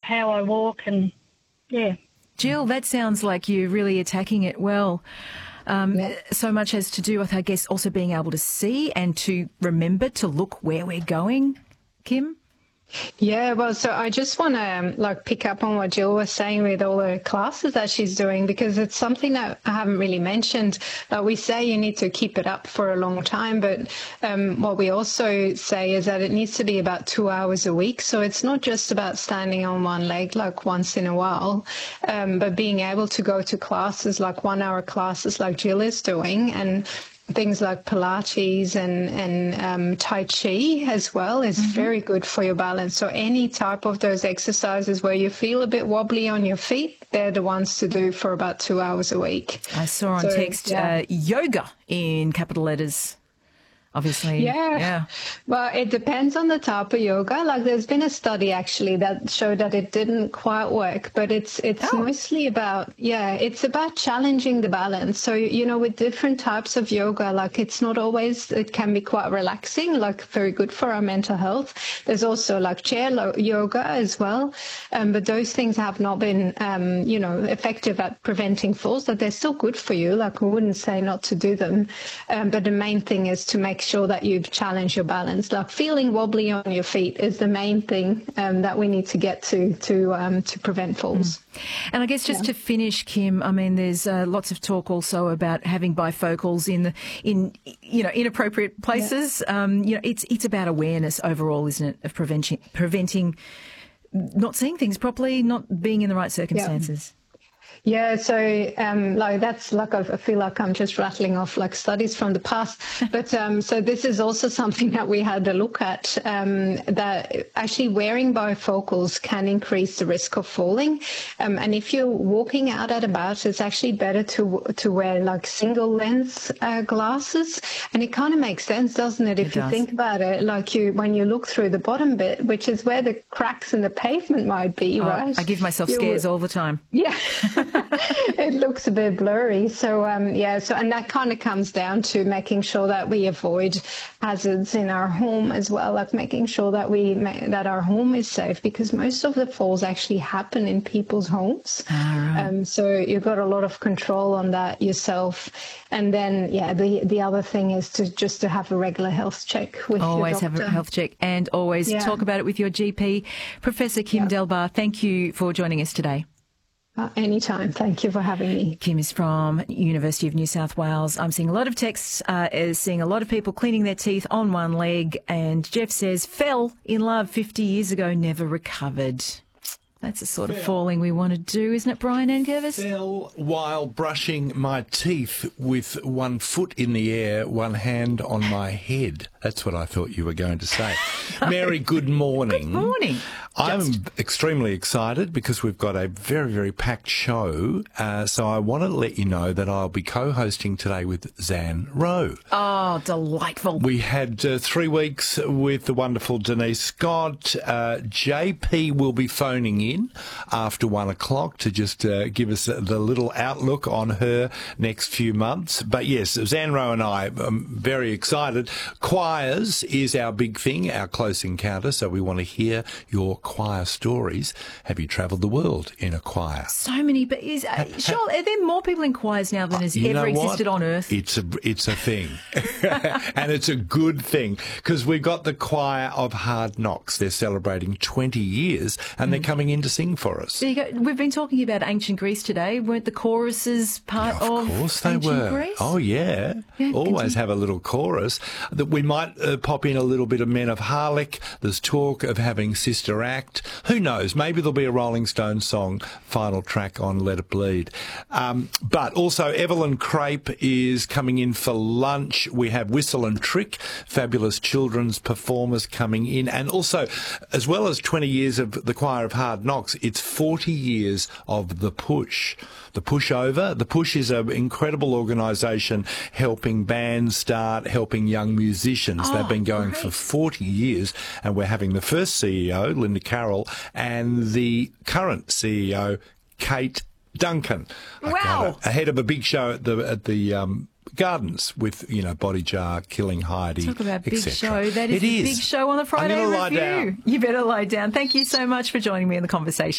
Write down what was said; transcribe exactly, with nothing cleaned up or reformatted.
how I walk and, yeah. Jill, that sounds like you're really attacking it well. Um, Yeah. So much has to do with, I guess, also being able to see and to remember to look where we're going. Kim? Yeah, well, so I just want to um, like pick up on what Jill was saying with all the classes that she's doing, because it's something that I haven't really mentioned. Like we say you need to keep it up for a long time, but um, what we also say is that it needs to be about two hours a week. So it's not just about standing on one leg like once in a while, um, but being able to go to classes like one hour classes like Jill is doing, and things like Pilates and, and um, Tai Chi as well is mm-hmm. very good for your balance. So any type of those exercises where you feel a bit wobbly on your feet, they're the ones to do for about two hours a week. I saw on so, text yeah. uh, yoga in capital letters. Obviously, yeah. yeah. Well, it depends on the type of yoga. Like there's been a study actually that showed that it didn't quite work, but it's it's Oh. mostly about, yeah, it's about challenging the balance. So, you know, with different types of yoga, like it's not always, it can be quite relaxing, like very good for our mental health. There's also like chair lo- yoga as well. Um, but those things have not been, um, you know, effective at preventing falls, but they're still good for you. Like I wouldn't say not to do them. Um, but the main thing is to make sure that you've challenged your balance. Like feeling wobbly on your feet is the main thing um, that we need to get to to um, to prevent falls. Mm. And I guess just yeah. to finish, Kim, I mean, there's uh, lots of talk also about having bifocals in the in you know inappropriate places. Yeah. Um, you know, it's it's about awareness overall, isn't it, of preventing preventing not seeing things properly, not being in the right circumstances. Yeah. Yeah, so um, like that's like I feel like I'm just rattling off like studies from the past, but um, so this is also something that we had a look at. Um, that actually wearing bifocals can increase the risk of falling, um, and if you're walking out at about, it's actually better to to wear like single lens uh, glasses, and it kind of makes sense, doesn't it? If it you does. think about it, like you when you look through the bottom bit, which is where the cracks in the pavement might be, Oh, right? I give myself You- scares all the time. Yeah. It looks a bit blurry. So, um, yeah, so and that kind of comes down to making sure that we avoid hazards in our home as well, like making sure that we ma- that our home is safe, because most of the falls actually happen in people's homes. Ah, right. Um, so you've got a lot of control on that yourself. And then, yeah, the the other thing is to just to have a regular health check with Always your have doctor. a health check and always Yeah. talk about it with your G P. Professor Kim Yeah. Delbar, thank you for joining us today. Uh, anytime. Thank you for having me. Kim is from University of New South Wales. I'm seeing a lot of texts, uh, is seeing a lot of people cleaning their teeth on one leg. And Jeff says, fell in love fifty years ago, never recovered. That's the sort of falling we want to do, isn't it, Brian Ankervis? Fell while brushing my teeth with one foot in the air, one hand on my head. That's what I thought you were going to say. Mary, good morning. Good morning. I'm Just. extremely excited because we've got a very, very packed show. Uh, so I want to let you know that I'll be co-hosting today with Zan Rowe. Oh, delightful. We had uh, three weeks with the wonderful Denise Scott. Uh, J P will be phoning in after one o'clock to just uh, give us the little outlook on her next few months. But yes, Zan Rowe and I are very excited. Choirs is our big thing, our close encounter. So we want to hear your choir stories. Have you travelled the world in a choir? So many, but is, uh, sure, are there more people in choirs now than has You ever know what? existed on earth? It's a it's a thing, and it's a good thing, because we've got the choir of Hard Knocks. They're celebrating twenty years, and they're coming in to sing for us. There you go. We've been talking about ancient Greece today. Weren't the choruses part Of of, course they ancient were. Greece? Oh yeah, Yeah, always continue. have a little chorus. That we might uh, pop in a little bit of Men of Harlech. There's talk of having Sister Act. Who knows? Maybe there'll be a Rolling Stones song, final track on Let It Bleed. Um, but also Evelyn Crape is coming in for lunch. We have Whistle and Trick, fabulous children's performers coming in. And also, as well as twenty years of the Choir of Hard Knocks, it's forty years of The Push. The Pushover. The Push is an incredible organisation helping bands start, helping young musicians. Oh, They've been going great. for forty years, and we're having the first C E O, Linda Carroll, and the current C E O, Kate Duncan. I Wow. got it. Ahead of a big show at the at the um, Gardens with, you know, Body Jar, Killing Heidi, Talk about big et cetera. show. That is It the is. big show on the Friday I'm gonna lie Review. down. You better lie down. Thank you so much for joining me in the conversation.